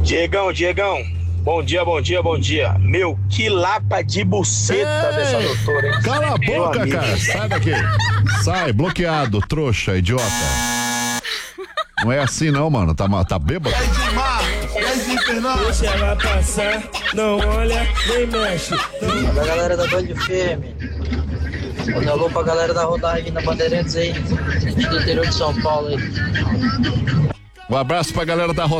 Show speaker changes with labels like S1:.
S1: Diegão. Bom dia. Meu, que lapa de buceta dessa doutora, hein?
S2: Cala a
S1: Meu
S2: boca,
S1: amigo.
S2: cara. Sai daqui. Sai, bloqueado, trouxa, idiota. Não é assim não, mano. Tá bêbado?
S3: Deixa ela passar, não olha, nem mexe.
S4: Da galera da Band FM. Manda alô pra galera da rodagem na Bandeirantes aí, do interior de São Paulo aí.
S2: Um abraço pra galera da